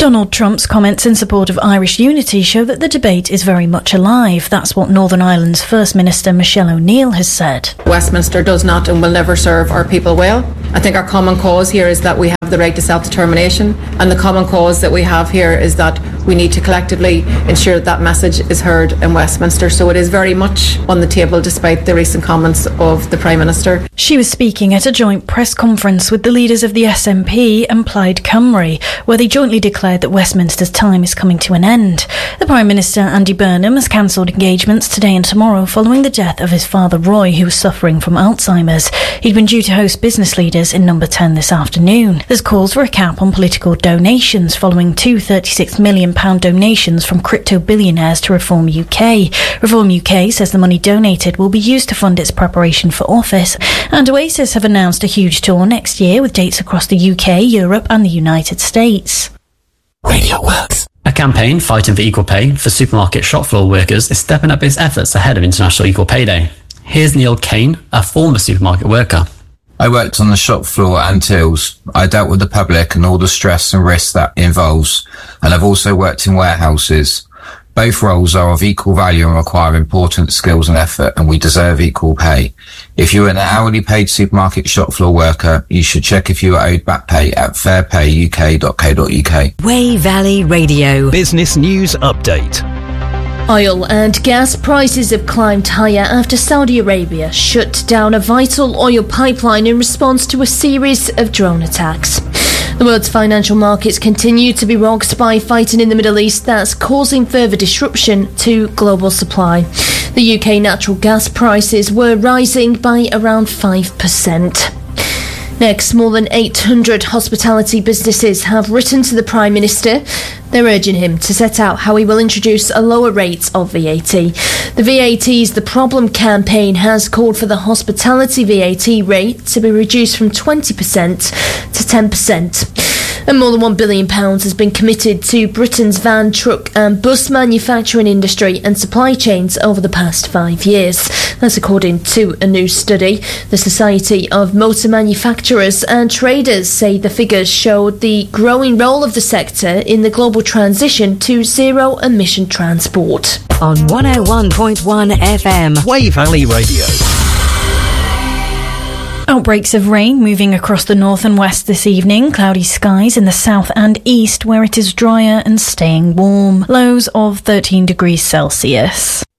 Donald Trump's comments in support of Irish unity show that the debate is very much alive. That's what Northern Ireland's First Minister Michelle O'Neill has said. Westminster does not and will never serve our people well. I think our common cause here is that we have the right to self-determination, and the common cause that we have here is that we need to collectively ensure that message is heard in Westminster. So it is very much on the table despite the recent comments of the Prime Minister. She was speaking at a joint press conference with the leaders of the SNP and Plaid Cymru, where they jointly declared that Westminster's time is coming to an end. The Prime Minister, Andy Burnham, has cancelled engagements today and tomorrow following the death of his father Roy, who was suffering from Alzheimer's. He'd been due to host business leaders in Number 10 this afternoon. There's calls for a cap on political donations following two £36 million donations from crypto billionaires to Reform UK. Reform UK says the money donated will be used to fund its preparation for office. And Oasis have announced a huge tour next year with dates across the UK, Europe and the United States. Radio Works. A campaign fighting for equal pay for supermarket shop floor workers is stepping up its efforts ahead of International Equal Pay Day. Here's Neil Kane, a former supermarket worker. I worked on the shop floor and tills. I dealt with the public and all the stress and risks that involves, and I've also worked in warehouses. Both roles are of equal value and require important skills and effort, and we deserve equal pay. If you're an hourly paid supermarket shop floor worker, you should check if you are owed back pay at fairpayuk.co.uk. Wey Valley Radio. Business News Update. Oil and gas prices have climbed higher after Saudi Arabia shut down a vital oil pipeline in response to a series of drone attacks. The world's financial markets continue to be rocked by fighting in the Middle East that's causing further disruption to global supply. The UK natural gas prices were rising by around 5%. Next, more than 800 hospitality businesses have written to the Prime Minister. They're urging him to set out how he will introduce a lower rate of VAT. The VAT's The Problem campaign has called for the hospitality VAT rate to be reduced from 20% to 10%. And more than £1 billion has been committed to Britain's van, truck and bus manufacturing industry and supply chains over the past 5 years. That's according to a new study. The Society of Motor Manufacturers and Traders say the figures showed the growing role of the sector in the global transition to zero-emission transport. On 101.1 FM. Wey Valley Radio. Outbreaks of rain moving across the north and west this evening. Cloudy skies in the south and east where it is drier and staying warm. Lows of 13 degrees Celsius.